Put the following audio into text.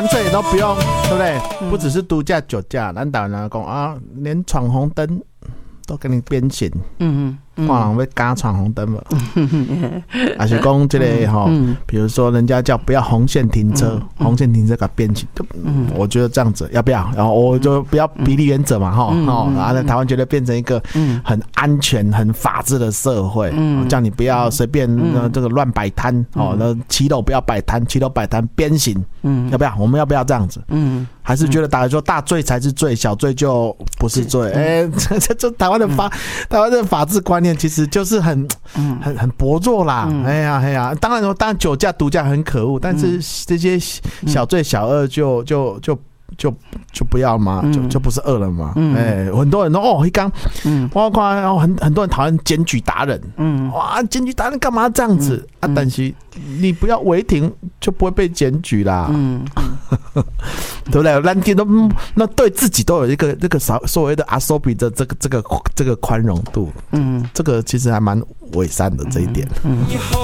这也都不用，对不对？不只是毒驾、酒驾，咱台湾人讲啊，连闯红灯都给你鞭刑。看人要加闯红灯嘛，还是讲这个哈，比如说人家叫不要红线停车，红线停车给鞭刑，我觉得这样子要不要？然后我就不要比例原则嘛，哈，然后在台湾觉得变成一个很安全、很法治的社会，叫你不要随便这个乱摆摊，哦，那骑楼不要摆摊，骑楼摆摊鞭刑，要不要？我们要不要这样子？还是觉得打来说大罪才是罪，小罪就不是罪？这台湾的法治观念其实就是很薄弱啦。哎呀，当然酒驾、毒驾很可恶，但是这些小罪小恶就不要嘛，就不是恶了嘛。很多人说刚我看很多人讨厌检举达人，哇，检举达人干嘛这样子啊？但是你不要违停，就不会被检举啦。对不对？咱都那对自己都有一个这个所谓的阿索比的这个宽容度。这个其实还蛮伪善的这一点。